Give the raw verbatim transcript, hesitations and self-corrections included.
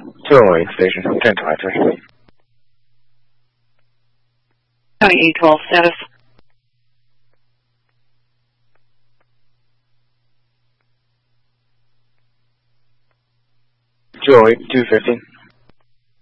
two oh eight station, ten to three. County eight twelve status. two oh eight, two fifty.